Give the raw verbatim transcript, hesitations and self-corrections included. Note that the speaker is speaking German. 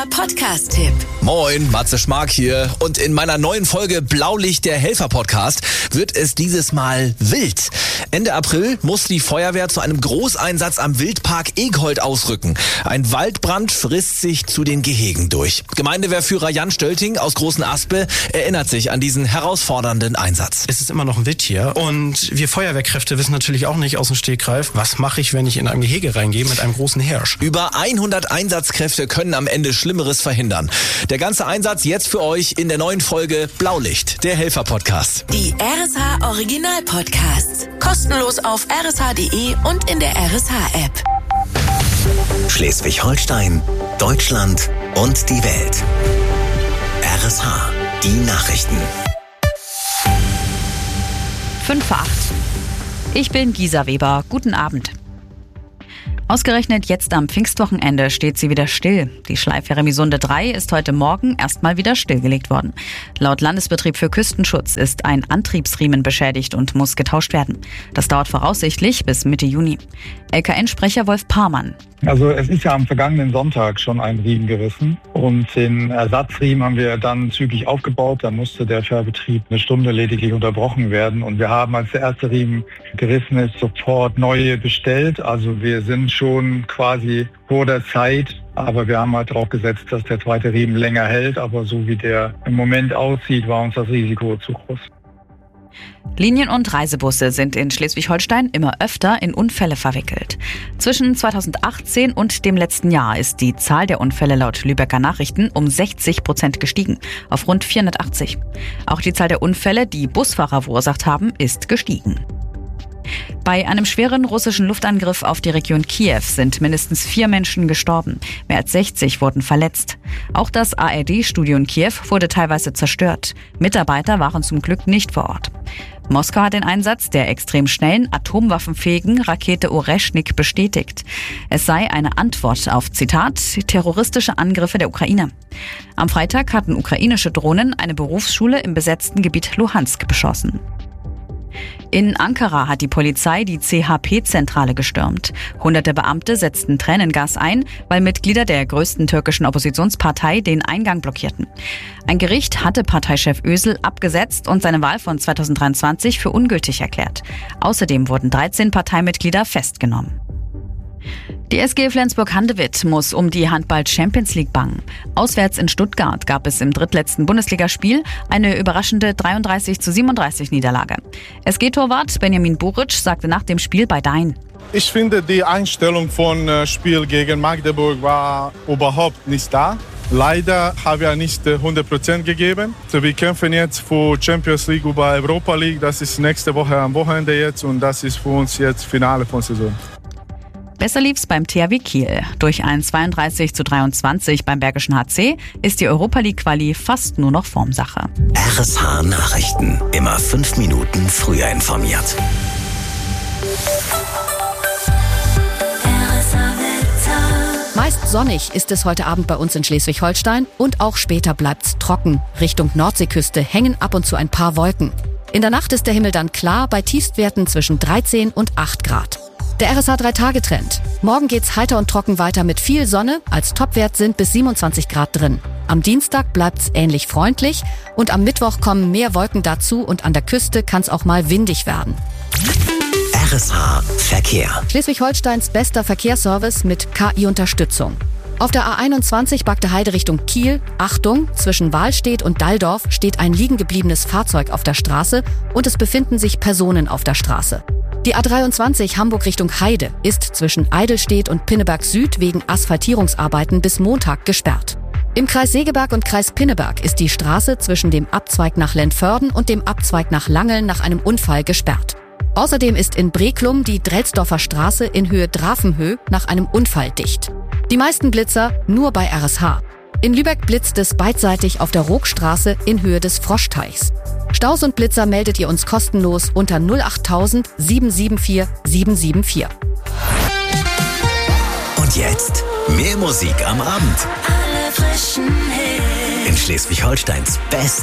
H Podcast-Tipp. Moin, Matze Schmark hier. Und in meiner neuen Folge Blaulicht, der Helfer-Podcast, wird es dieses Mal wild. Ende April muss die Feuerwehr zu einem Großeinsatz am Wildpark Eghold ausrücken. Ein Waldbrand frisst sich zu den Gehegen durch. Gemeindewehrführer Jan Stölting aus Großen Aspe erinnert sich an diesen herausfordernden Einsatz. Es ist immer noch ein Wildtier und wir Feuerwehrkräfte wissen natürlich auch nicht aus dem Stegreif, was mache ich, wenn ich in ein Gehege reingehe mit einem großen Hirsch. Über hundert Einsatzkräfte können am Ende Schlimmeres verhindern. Der ganze Einsatz jetzt für euch in der neuen Folge Blaulicht, der Helfer-Podcast. Die R S H Original-Podcasts. Kostenlos auf r s h punkt d e und in der R S H-App. Schleswig-Holstein, Deutschland und die Welt. R S H, die Nachrichten. fünf vor acht. Ich bin Gisa Weber. Guten Abend. Ausgerechnet jetzt am Pfingstwochenende steht sie wieder still. Die Schleifwäre Misunde drei ist heute Morgen erstmal wieder stillgelegt worden. Laut Landesbetrieb für Küstenschutz ist ein Antriebsriemen beschädigt und muss getauscht werden. Das dauert voraussichtlich bis Mitte Juni. L K N-Sprecher Wolf Parmann. Also es ist ja am vergangenen Sonntag schon ein Riemen gerissen und den Ersatzriemen haben wir dann zügig aufgebaut. Da musste der Fährbetrieb eine Stunde lediglich unterbrochen werden und wir haben, als der erste Riemen gerissen ist, sofort neue bestellt. Also wir sind schon quasi vor der Zeit, aber wir haben halt darauf gesetzt, dass der zweite Riemen länger hält. Aber so wie der im Moment aussieht, war uns das Risiko zu groß. Linien- und Reisebusse sind in Schleswig-Holstein immer öfter in Unfälle verwickelt. Zwischen zweitausendachtzehn und dem letzten Jahr ist die Zahl der Unfälle laut Lübecker Nachrichten um sechzig Prozent gestiegen, auf rund vierhundertachtzig. Auch die Zahl der Unfälle, die Busfahrer verursacht haben, ist gestiegen. Bei einem schweren russischen Luftangriff auf die Region Kiew sind mindestens vier Menschen gestorben. Mehr als sechzig wurden verletzt. Auch das A R D-Studio in Kiew wurde teilweise zerstört. Mitarbeiter waren zum Glück nicht vor Ort. Moskau hat den Einsatz der extrem schnellen, atomwaffenfähigen Rakete Oreschnik bestätigt. Es sei eine Antwort auf, Zitat, terroristische Angriffe der Ukraine. Am Freitag hatten ukrainische Drohnen eine Berufsschule im besetzten Gebiet Luhansk beschossen. In Ankara hat die Polizei die C H P-Zentrale gestürmt. Hunderte Beamte setzten Tränengas ein, weil Mitglieder der größten türkischen Oppositionspartei den Eingang blockierten. Ein Gericht hatte Parteichef Özil abgesetzt und seine Wahl von zweitausenddreiundzwanzig für ungültig erklärt. Außerdem wurden dreizehn Parteimitglieder festgenommen. Die S G Flensburg-Handewitt muss um die Handball-Champions League bangen. Auswärts in Stuttgart gab es im drittletzten Bundesligaspiel eine überraschende dreiunddreißig zu siebenunddreißig Niederlage. S G-Torwart Benjamin Buric sagte nach dem Spiel bei Dein: Ich finde, die Einstellung von Spiel gegen Magdeburg war überhaupt nicht da. Leider haben wir nicht hundert Prozent gegeben. Wir kämpfen jetzt für Champions League über Europa League. Das ist nächste Woche am Wochenende jetzt und das ist für uns jetzt Finale von Saison. Besser lief's beim T H W Kiel. Durch ein zweiunddreißig zu dreiundzwanzig beim Bergischen H C ist die Europa League Quali fast nur noch Formsache. R S H Nachrichten. Immer fünf Minuten früher informiert. Meist sonnig ist es heute Abend bei uns in Schleswig-Holstein und auch später bleibt's trocken. Richtung Nordseeküste hängen ab und zu ein paar Wolken. In der Nacht ist der Himmel dann klar bei Tiefstwerten zwischen dreizehn und acht Grad. Der R S H drei Tage Trend. Morgen geht's heiter und trocken weiter mit viel Sonne. Als Topwert sind bis siebenundzwanzig Grad drin. Am Dienstag bleibt's ähnlich freundlich und am Mittwoch kommen mehr Wolken dazu und an der Küste kann's auch mal windig werden. R S H Verkehr. Schleswig-Holsteins bester Verkehrsservice mit K I-Unterstützung. Auf der A einundzwanzig Bagdeheide Richtung Kiel, Achtung, zwischen Wahlstedt und Dalldorf steht ein liegen gebliebenes Fahrzeug auf der Straße und es befinden sich Personen auf der Straße. Die A dreiundzwanzig Hamburg Richtung Heide ist zwischen Eidelstedt und Pinneberg Süd wegen Asphaltierungsarbeiten bis Montag gesperrt. Im Kreis Segeberg und Kreis Pinneberg ist die Straße zwischen dem Abzweig nach Lentförden und dem Abzweig nach Langeln nach einem Unfall gesperrt. Außerdem ist in Breklum die Drelsdorfer Straße in Höhe Drafenhöhe nach einem Unfall dicht. Die meisten Blitzer nur bei R S H. In Lübeck blitzt es beidseitig auf der Rookstraße in Höhe des Froschteichs. Staus und Blitzer meldet ihr uns kostenlos unter null acht null null sieben sieben vier sieben sieben vier. Und jetzt mehr Musik am Abend. Alle frischen Hits. In Schleswig-Holsteins Best